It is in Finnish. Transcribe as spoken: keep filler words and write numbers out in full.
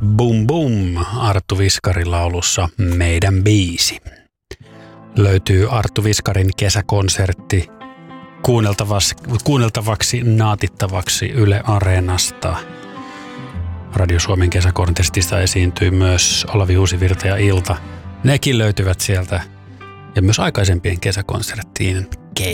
Boom Boom Arttu Viskarin laulussa Meidän biisi. Löytyy Arttu Viskarin kesäkonsertti kuunneltavaksi, kuunneltavaksi naatittavaksi Yle Areenasta. Radio Suomen kesäkonsertista esiintyy myös Olavi Uusivirta ja Ilta. Nekin löytyvät sieltä. Ja myös aikaisempien kesäkonserttien